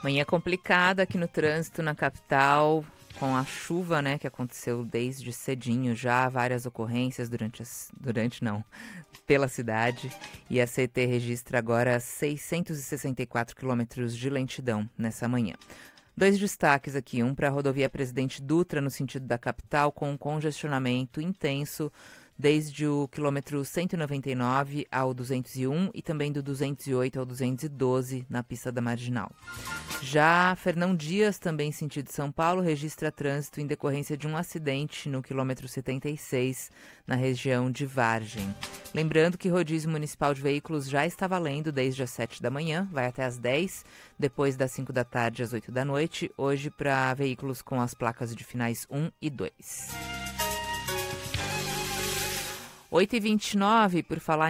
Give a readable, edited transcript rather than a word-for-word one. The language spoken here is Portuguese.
Manhã complicada aqui no trânsito na capital, com a chuva, né, que aconteceu desde cedinho já, várias ocorrências pela cidade. E a CT registra agora 664 quilômetros de lentidão nessa manhã. Dois destaques aqui, um para a rodovia Presidente Dutra, no sentido da capital, com um congestionamento intenso desde o quilômetro 199 ao 201 e também do 208 ao 212 na pista da Marginal. Já Fernão Dias, também sentido São Paulo, registra trânsito em decorrência de um acidente no quilômetro 76, na região de Vargem. Lembrando que rodízio municipal de veículos já está valendo desde as 7 da manhã, vai até às 10, depois das 5 da tarde às 8 da noite, hoje para veículos com as placas de finais 1 e 2. 8h29, por falar